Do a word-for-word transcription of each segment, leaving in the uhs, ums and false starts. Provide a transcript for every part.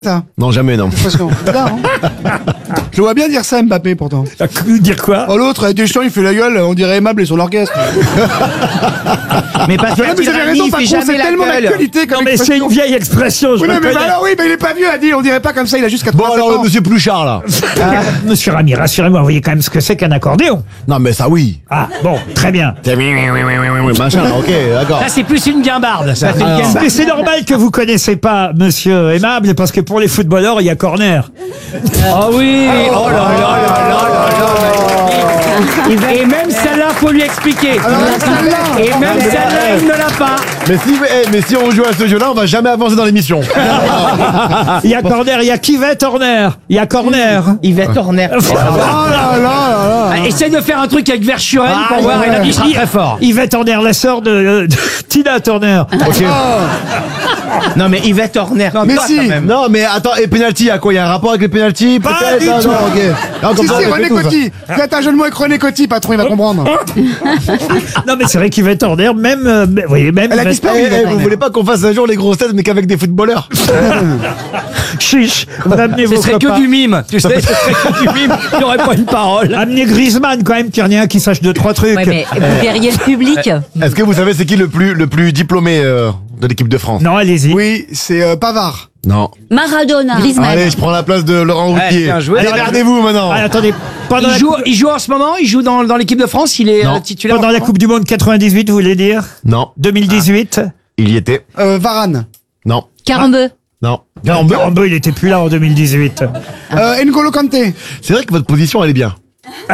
Ça. Non, jamais, non. Là, hein. Je vois bien dire ça, Mbappé, pourtant. Dire quoi? Oh, l'autre, Deschamps, il fait la gueule, on dirait aimable et son orchestre. Mais parce que Ah, mais vous avez raison, il par fait contre, c'est jamais la tellement gueule. d'actualité comme Non, mais c'est expression. une vieille expression, je Oui, le mais, mais connais. bah, alors, oui, mais il est pas vieux, Adil, on dirait pas comme ça, il a juste Bon, quatre-vingt-sept alors, ans. monsieur Pluchard, là. Ah, Monsieur Rami, rassurez-moi, vous voyez quand même ce que c'est qu'un accordéon. Non, mais ça, oui. Ah, bon, très bien. C'est oui, oui, oui, oui, oui, machin, ok, d'accord. Là, c'est plus une guimbarde, ça. C'est une Alors. guimbarde. Mais c'est normal que vous connaissez pas Monsieur Aimable, parce que pour les footballeurs, il y a corner. Ah oui. Oh là là là là là là. Et même celle-là, faut lui expliquer. Et même celle-là, il ne l'a pas. Mais si, eh, mais si on joue à ce jeu-là, on va jamais avancer dans l'émission. Il y a corner, il y a Kivet Horner. Il y a corner. Yvette Horner. Oh là là là là. Ah, essaye de faire un truc avec Verschuren pour Ah, voir, ouais. et là, tu seras très fort. Yvette Horner, la sœur de, de Tina Turner. Ok. Non, mais Yvette Horner. Mais toi, si. quand même. Non, mais attends, et penalty, il y a quoi? Il y a un rapport avec les penalty? Pas Peut-être? du Ah, tout. non, ok. Non, comme Si, ça, si, on fait René tout, ça. Coty. Faites un jeu de mots avec René Coty, patron, il va comprendre. Non, mais c'est vrai qu'Yvette Horner, même, euh, vous voyez, même. Elle a Yvette- disparu. Eh, eh, Yvette vous Horner. voulez pas qu'on fasse un jour les grosses têtes, mais qu'avec des footballeurs? Chiche, vous amenez Ce vos serait que copains. du mime. Tu sais, ce serait que du mime. Il n'y aurait pas une parole. Amenez Griezmann, quand même, qu'il y en ait un qui sache deux, trois trucs. Ouais, mais vous verriez le public. Est-ce que vous savez c'est qui le plus, le plus diplômé euh, de l'équipe de France? Non, allez-y. Oui, c'est euh, Pavard. Non. Maradona. Griezmann. Allez, je prends la place de Laurent Ouais, Ruquier. bien joué. Allez, regardez-vous maintenant. Ah, attendez, pendant, Il la, joue, coupe, il joue en ce moment, il joue dans, dans l'équipe de France, il est Non. euh, titulaire. pendant en la ce Coupe du Monde quatre-vingt-dix-huit, vous voulez dire? Non. deux mille dix-huit? Il y était. Euh, Varane. Non. Carambeu. Non. Garambeu, il était plus là en deux mille dixhuit. Euh, N'Golo Kanté. C'est vrai que votre position, elle est bien.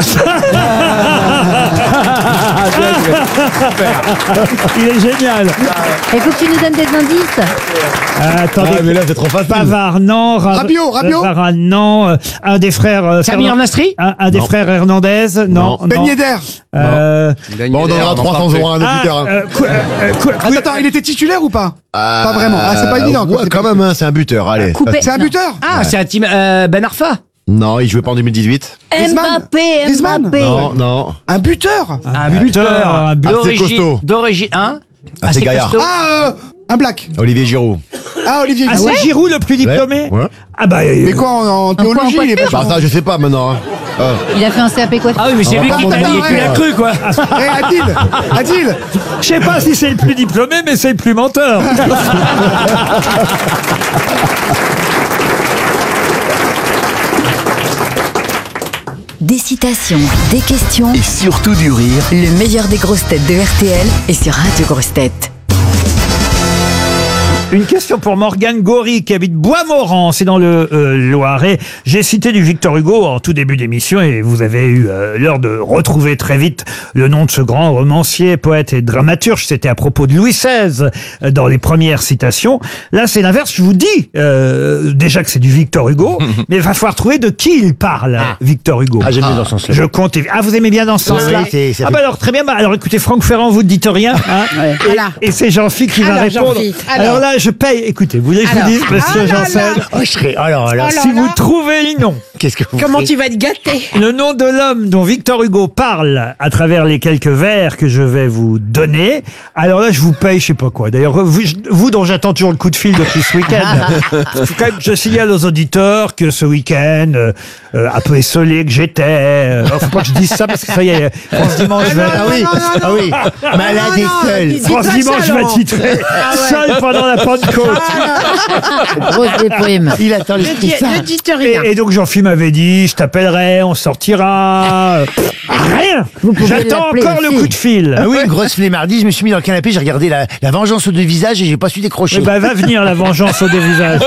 Il est génial. Il faut que tu nous donnes des indices. Ah, attendez. Ah, mais là, c'est trop facile. Pavard, non. Ra- Rabiot, Rabiot. euh, Varane, non. Euh, Un des frères. euh, Samir Fernand- Nasri. Un, un des Non. frères Hernandez, non. Non. non. Ben Yedder. Euh, Bon, on donnera trois cents euros à un ah, auditeur. hein. euh, Cou- euh, Cou- Attends, attends, il était titulaire ou pas? Pas vraiment. Ah, c'est pas évident. quoi. Ouais, C'est quand pas- même, hein, c'est un buteur. Allez. Coupé. C'est un Non. buteur. Ah, c'est un team euh, Ben Arfa. Non, il jouait pas en deux mille dix-huit. Griezmann. Mbappé, Griezmann. Mbappé. Non, non. Un buteur. Un buteur, un buteur. Assez costaud. D'origine. Hein Assez gaillard. costaud. Ah, euh, un black. Olivier Giroud. Ah, Olivier Ah, Giroud. c'est Giroud le plus diplômé? Ouais. Ouais. Ah bah. euh, Mais quoi, en, en quoi, en théologie, quoi il est Bah, vachement... ça, je sais pas maintenant. hein. Ah. Il a fait un C A P quoi? Ah oui, mais c'est On lui va qui pas t'a dit, m'en et tu l'as parler. cru, quoi. Eh, Adil, Adil. Je sais pas si c'est le plus diplômé, mais c'est le plus menteur. Des citations, des questions. Et surtout du rire. Le meilleur des grosses têtes de R T L est sur Radio Grosses Têtes. Une question pour Morgane Gori qui habite Bois-Morand, c'est dans le euh, Loiret. J'ai cité du Victor Hugo en tout début d'émission et vous avez eu euh, l'heure de retrouver très vite le nom de ce grand romancier, poète et dramaturge. C'était à propos de Louis seize euh, dans les premières citations. Là, c'est l'inverse. Je vous dis euh, déjà que c'est du Victor Hugo, mais il va falloir trouver de qui il parle, Victor Hugo. Ah, j'aime bien dans ce sens-là. Je compte. évi- Ah, vous aimez bien dans ce sens-là oui, c'est- ça Ah fait- bah alors très bien. Bah, alors écoutez, Franck Ferrand, vous ne dites rien. Hein, et, Voilà. et c'est Jean-Philippe qui va Alors, répondre. Jean-Philippe, Alors, alors. là, je paye. Écoutez, vous voulez que je vous Alors. dise, monsieur Ah là Janssen, là. Oh, je serais. Alors, là. Oh là si là. vous trouvez le nom, Qu'est-ce que vous Comment faites tu vas te gâter? le nom de l'homme dont Victor Hugo parle à travers les quelques vers que je vais vous donner, alors là, je vous paye, je sais pas quoi. D'ailleurs, vous, vous dont j'attends toujours le coup de fil depuis ce week-end, faut quand même, je signale aux auditeurs que ce week-end, euh, euh, un peu essolé que j'étais, euh, faut pas que je dise ça parce que ça y est, France Dimanche va Ah oui, ah oui. Malade non, et seul. dis- France pas Dimanche ça, va Laurent. titrer seul pendant la Pentecôte. Grosse déprime. Il attend Ne l'esprit dis, saint. ne dites rien. Et, et donc Jean-Philippe m'avait dit, je t'appellerai, on sortira. Pff, rien. pouvez J'attends l'appeler encore le aussi. coup de fil. Ah oui, une grosse flemmardise. Je me suis mis dans le canapé, j'ai regardé la, la vengeance aux deux visages et j'ai pas su décrocher. Eh ben, va venir la vengeance au dévisage.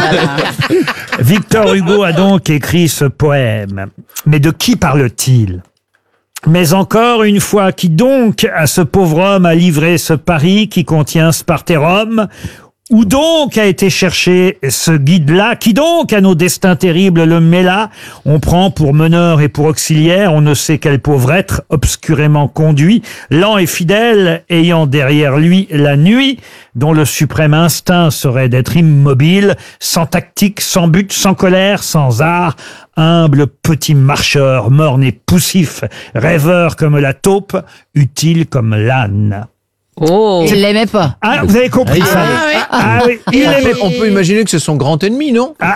Victor Hugo a donc écrit ce poème. Mais de qui parle-t-il? Mais encore une fois, qui donc à ce pauvre homme a livré ce pari qui contient Sparterum? Où donc a été cherché ce guide-là? Qui donc à nos destins terribles le mêla? On prend pour meneur et pour auxiliaire, on ne sait quel pauvre être obscurément conduit, lent et fidèle, ayant derrière lui la nuit, dont le suprême instinct serait d'être immobile, sans tactique, sans but, sans colère, sans art, humble petit marcheur, morne et poussif, rêveur comme la taupe, utile comme l'âne. Oh. Il l'aimait pas. Ah, vous avez compris ça? Ah oui. Ah oui, il on, aimait peut, on peut imaginer que c'est son grand ennemi, non? Ah,